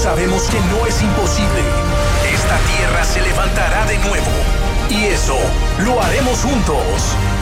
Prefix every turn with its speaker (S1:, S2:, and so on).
S1: sabemos que no es imposible. Esta tierra se levantará de nuevo. Y eso lo haremos juntos.